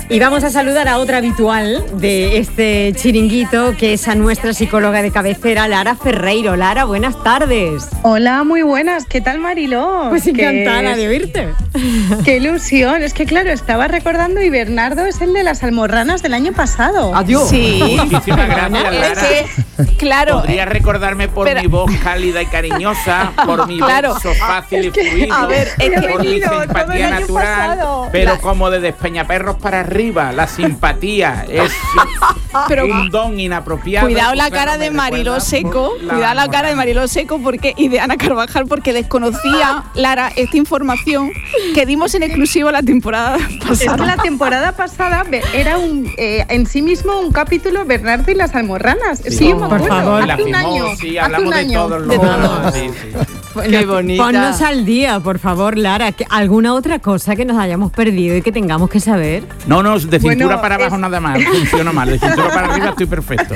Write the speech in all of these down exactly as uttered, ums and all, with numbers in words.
Y vamos a saludar a otra habitual de este chiringuito, que es a nuestra psicóloga de cabecera, Lara Ferreiro. Lara, buenas tardes. Hola, muy buenas. ¿Qué tal, Mariló? Pues encantada de oírte. Qué ilusión. Es que, claro, estaba recordando y Bernardo es el de las almorranas del año pasado. Adiós. Sí. Muchísimas gracias, Lara. Es que, claro. Podrías recordarme por pero, mi voz cálida y cariñosa, por mi claro. verso fácil Es que, y fluido, a ver, es que por mi venido todo el simpatía año natural, pasado. pero La- como de Despeñaperros para arriba, la simpatía es Pero- un don inapropiado. Cuidado la O sea, cara no me de Mariló recuerda Seco, por la cuidado la cara de morada. Mariló Seco porque y de Ana Carvajal porque desconocía, Lara, esta información que dimos en exclusiva la temporada Es que pasada. la temporada pasada be- era un eh, en sí mismo un capítulo Bernardo y las almorranas. Sí, Sí, yo me por acuerdo. favor. La Hace un firmó, año. sí, hace hablamos un de año. todos los De modos, todos. sí, sí, sí. Qué bonita. Ponnos al día, por favor, Lara. ¿Que ¿Alguna otra cosa que nos hayamos perdido y que tengamos que saber? No, no, de cintura Bueno, para abajo es- nada más, funciona mal. De cintura para arriba estoy perfecto.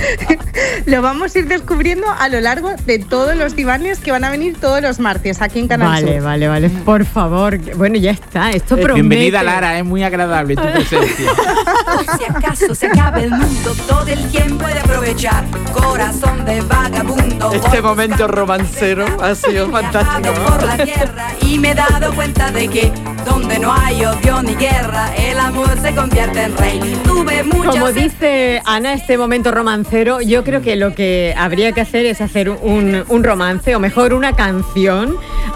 Lo vamos a ir descubriendo a lo largo de todos los divanes que van a venir todos los martes aquí en Canal Vale, Sur. vale, vale. Por favor. Bueno, ya está. Esto promete. Bienvenida, Lara, es muy agradable tu presencia. Si acaso se acaba el mundo, todo el tiempo puede aprovechar. Corazón de vagabundo. Este momento romancero ha sido fantástico, ¿no? Por la tierra y me he dado cuenta de que donde no hay odio ni guerra, el amor se convierte en rey. Tuve muchas. Como dice Ana, este momento romancero, yo creo que lo que habría que hacer es hacer un, un romance, o mejor una canción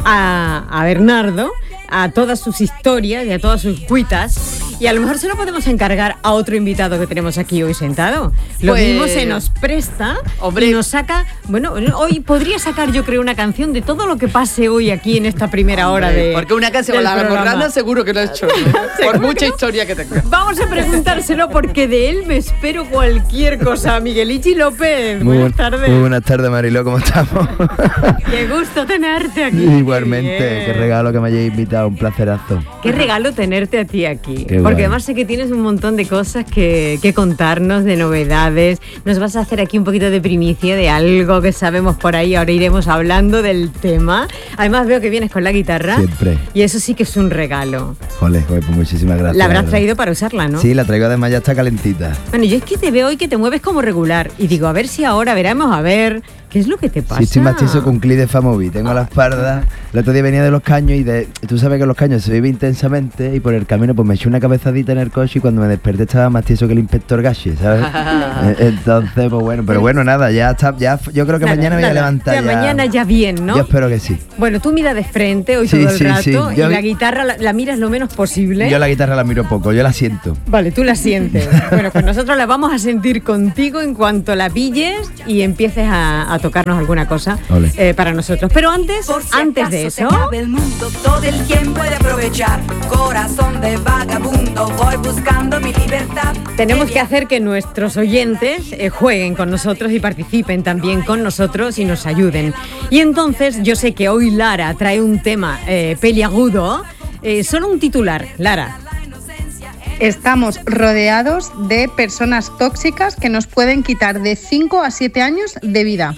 a, a Bernardo, a todas sus historias y a todas sus cuitas. Y a lo mejor se lo podemos encargar a otro invitado que tenemos aquí hoy sentado. Lo Pues- mismo se nos presta Hombre. y nos saca... Bueno, hoy podría sacar yo creo una canción de todo lo que pase hoy aquí en esta primera hora de... Porque una canción del con la programa. almorrana seguro que lo he hecho. Por mucha historia que tenga. Vamos a preguntárselo porque de él me espero cualquier cosa. Miguelichi López, Muy, buenas buen- tardes. muy buenas tardes, Mariló, ¿cómo estamos? Qué gusto tenerte aquí. Igualmente, Bien. qué regalo que me hayáis invitado, un placerazo. Qué regalo tenerte a ti aquí. Qué Porque guay. además sé que tienes un montón de cosas que, que contarnos, de novedades. Nos vas a hacer aquí un poquito de primicia de algo que sabemos por ahí. Ahora iremos hablando del tema. Además veo que vienes con la guitarra. Siempre. Y eso sí que es un regalo. Jole, joder, pues muchísimas gracias. La habrás verdad. traído para usarla, ¿no? Sí, la traigo además, ya está calentita. Bueno, yo es que te veo hoy que te mueves como regular. Y digo, a ver si ahora veremos a ver qué es lo que te pasa. Sí, estoy mastizo con clic de Famovi. Tengo la espalda. El otro día venía de Los Caños y de, tú sabes que en Los Caños se vive intensamente y por el camino pues me eché una cabezadita en el coche y cuando me desperté estaba más tieso que el inspector Gashi, ¿sabes? Eh, Entonces, pues bueno, pero bueno, nada, ya está, ya yo creo que Nada, mañana me voy a nada. levantar Ya ya. mañana ya bien, ¿no? Yo espero que sí. Bueno, tú mira de frente hoy Sí, todo el sí, rato sí. y Yo- la guitarra la, la miras lo menos posible. Yo la guitarra la miro poco, yo la siento. Vale, tú la sientes. Bueno, pues nosotros la vamos a sentir contigo en cuanto la pilles y empieces a, a tocarnos alguna cosa Ole. eh, para nosotros. Pero antes, Por si antes acaso de se eso, acaba el mundo, todo el tiempo puede aprovechar. Corazón de vagabundo, voy buscando mi libertad. tenemos que hacer que nuestros oyentes eh, jueguen con nosotros y participen también con nosotros y nos ayuden. Y entonces, yo sé que hoy Lara trae un tema eh, peliagudo, eh, solo un titular. Lara. Estamos rodeados de personas tóxicas que nos pueden quitar de cinco a siete años de vida.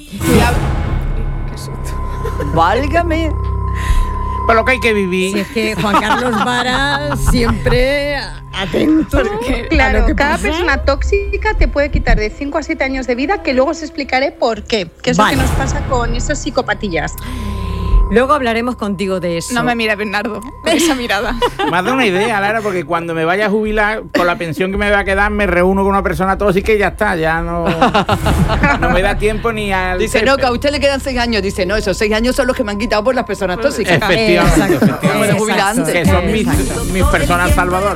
Válgame. Por lo que hay que vivir. Si es que Juan Carlos Vara siempre atento a lo Claro, que cada pasa. persona tóxica te puede quitar de cinco a siete años de vida, que luego os explicaré por qué. ¿Qué es Vale. lo que nos pasa con esos psicopatillas? Luego hablaremos contigo de eso. No me mira Bernardo con esa mirada. Me has dado una idea, Lara, porque cuando me vaya a jubilar, con la pensión que me va a quedar, me reúno con una persona tóxica y ya está, ya no, no me da tiempo ni al... Dice, no, que a usted le quedan seis años. Dice, no, esos seis años son los que me han quitado por las personas tóxicas. Efectivamente, Exacto, efectivamente. Me jubilé exacto. antes. Que son mis, mis personas salvadoras.